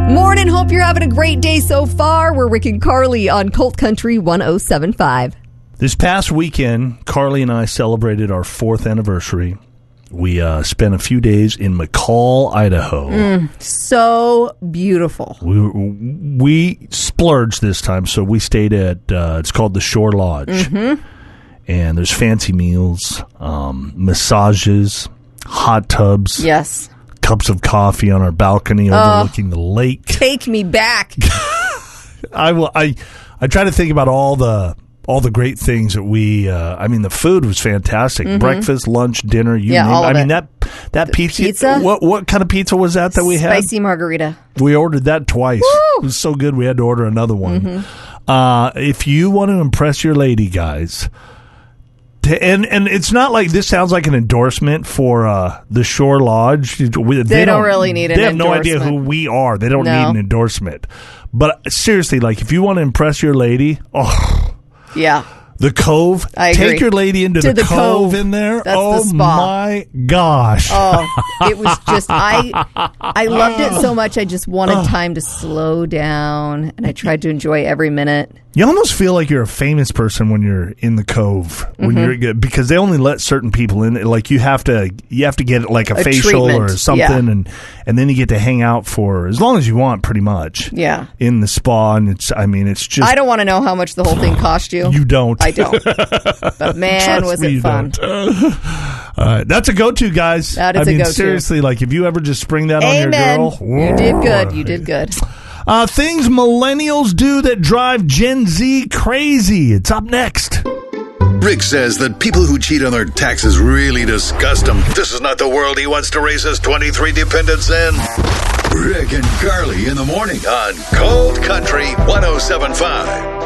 Morning, hope you're having a great day so far. We're Rick and Carly on Colt Country 107.5. This past weekend, Carly and I celebrated our 4th anniversary. We spent a few days in McCall, Idaho. So beautiful. We splurged this time, so we stayed at, it's called the Shore Lodge. Mm-hmm. And there's fancy meals, massages, hot tubs. Yes. Cups of coffee on our balcony overlooking the lake. Take me back. I try to think about all the great things that we. The food was fantastic. Mm-hmm. Breakfast, lunch, dinner. All of it. That pizza. What kind of pizza was that we had? Spicy margarita. We ordered that twice. Woo! It was so good. We had to order another one. Mm-hmm. If you want to impress your lady, guys. And it's not like this sounds like an endorsement for the Shore Lodge. They don't really need an endorsement. They have no idea who we are. They don't need an endorsement. But seriously, like if you want to impress your lady, yeah. The Cove. I agree. Take your lady into the Cove in there. That's the spa. My gosh. It was just, I loved it so much. I just wanted time to slow down, and I tried to enjoy every minute. You almost feel like you're a famous person when you're in the Cove, when you're because they only let certain people in. Like you have to get like a facial treatment. or something, and then you get to hang out for as long as you want, pretty much. Yeah, in the spa, and it's just. I don't want to know how much the whole thing cost you. You don't. I don't. But man, was it fun. That's a go-to, guys. That is a go-to. Seriously, like if you ever just spring that on your girl. You did good. You did good. Things millennials do that drive Gen Z crazy. It's up next. Rick says that people who cheat on their taxes really disgust him. This is not the world he wants to raise his 23 dependents in. Rick and Carly in the morning on Cold Country 107.5.